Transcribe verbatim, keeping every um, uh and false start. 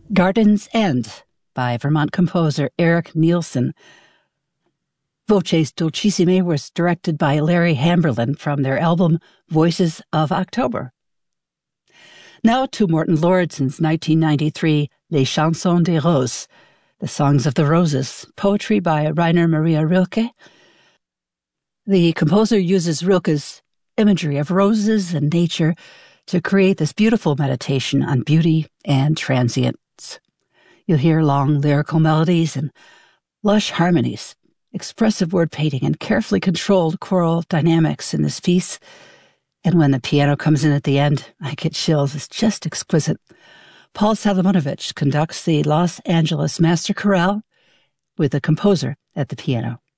Garden's End by Vermont composer Eric Nielsen. Voces Dolcissime was directed by Larry Hamberlin from their album Voices of October. Now to Morton Lauridsen's nineteen ninety-three Les Chansons des Roses, The Songs of the Roses, poetry by Rainer Maria Rilke. The composer uses Rilke's imagery of roses and nature to create this beautiful meditation on beauty and transience. You'll hear long lyrical melodies and lush harmonies, expressive word painting, and carefully controlled choral dynamics in this piece. And when the piano comes in at the end, I get chills. It's just exquisite. Paul Salomonovich conducts the Los Angeles Master Chorale with the composer at the piano.